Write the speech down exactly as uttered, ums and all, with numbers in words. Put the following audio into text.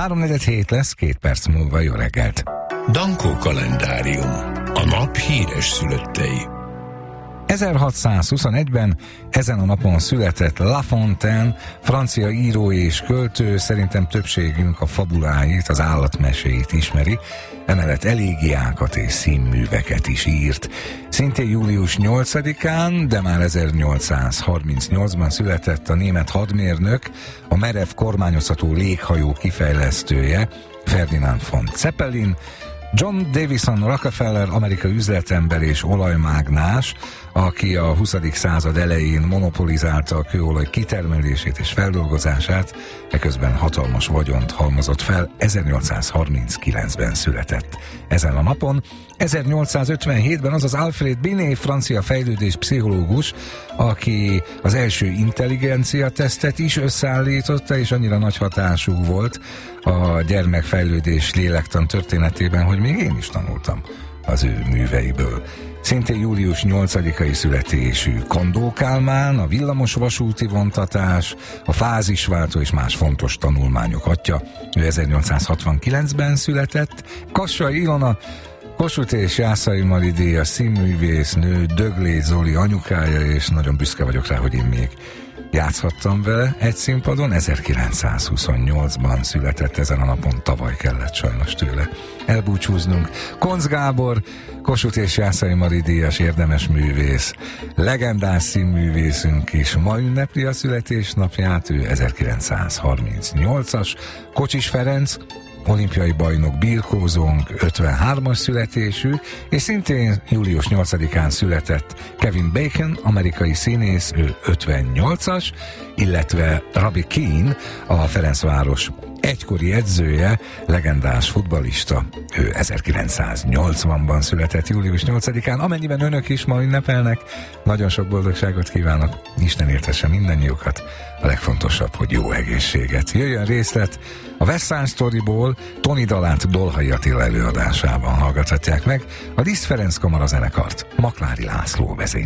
háromnegyed hét lesz, két perc múlva. Jó reggelt! Dankó kalendárium. A nap híres szülöttei. ezerhatszázhuszonegyben ezen a napon született La Fontaine, francia író és költő. Szerintem többségünk a fabuláit, az állatmeséit ismeri, emellett elégiákat és színműveket is írt. Szintén július nyolcadikán, de már ezernyolcszázharmincnyolcban született a német hadmérnök, a merev kormányozható léghajó kifejlesztője, Ferdinand von Zeppelin. John Davison Rockefeller, amerikai üzletember és olajmágnás, aki a huszadik század elején monopolizálta a kőolaj kitermelését és feldolgozását, eközben hatalmas vagyont halmozott fel, ezernyolcszázharminckilencben született. Ezen a napon ezernyolcszázötvenhétben az az Alfred Binet, francia fejlődés pszichológus, aki az első intelligencia tesztet is összeállította, és annyira nagy hatású volt a gyermekfejlődés lélektan történetében, hogy még én is tanultam az ő műveiből. Szintén július nyolcadikai születésű Kandó Kálmán, a villamos vasúti vontatás, a fázisváltó és más fontos tanulmányok atya. Ő ezernyolcszázhatvankilencben született. Kassai Ilona, Kossuth és Jászai Mari díjas színművésznő, Döglé Zoli anyukája, és nagyon büszke vagyok rá, hogy én még játszhattam vele egy színpadon. ezerkilencszázhuszonnyolcban született ezen a napon, tavaly kellett sajnos tőle elbúcsúznunk. Koncz Gábor, Kossuth és Jászai Mari díjas érdemes művész, legendás színművészünk is ma ünnepli a születésnapját, ő ezerkilencszázharmincnyolcas. Kocsis Ferenc, olimpiai bajnok birkózónk, ötvenhármas születésű, és szintén július nyolcadikán született Kevin Bacon, amerikai színész, ő ötvennyolcas, illetve Robbie Keane, a Ferencváros egykori edzője, legendás futballista, ő ezerkilencszáznyolcvanban született július nyolcadikán. Amennyiben önök is ma ünnepelnek, nagyon sok boldogságot kívánok, Isten éltesse mindannyiukat, a legfontosabb, hogy jó egészséget. Jöjjön részlet a West Side Storyból, Toni dalát Dolhai Attila előadásában hallgathatják meg, a Liszt Ferenc Kamara zenekart Maklári László vezényel.